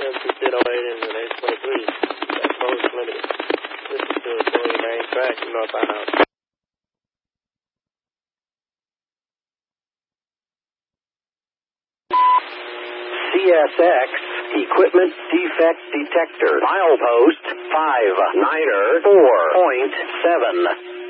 MC-08 and an H-23. That's most limited. This is to the main track, northbound. CSX Equipment Defect Detector. Milepost 59er 4.7.